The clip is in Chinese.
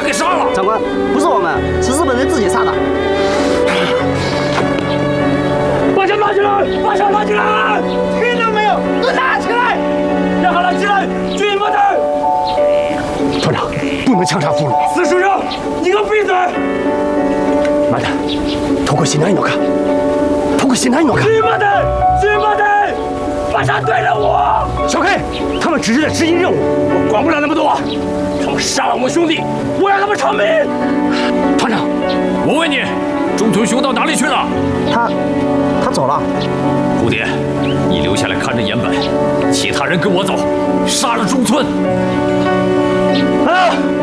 给杀了。 长官，不是我们，是日本人自己杀的。 把枪拿起来！把枪拿起来！听到没有？给我拿起来！让他拿起来！军部队！ 团长，不能枪杀俘虏。 四叔长，你给我闭嘴！ 待て、どこしないのか。どこしないのか。 军部队！军部队！把枪对着我！ 小黑，他们只是在执行任务， 我管不了那么多。他们杀了我们兄弟，我让他们偿命。 团长， 我问你，中村雄到哪里去了？ 他走了。 蝴蝶，你留下来看着岩本，其他人跟我走，杀了中村。 啊！